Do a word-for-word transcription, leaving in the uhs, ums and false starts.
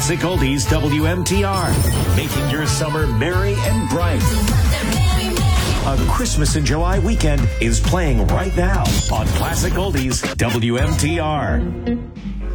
Classic Oldies W M T R, making your summer merry and bright. A Christmas in July weekend is playing right now on Classic Oldies W M T R.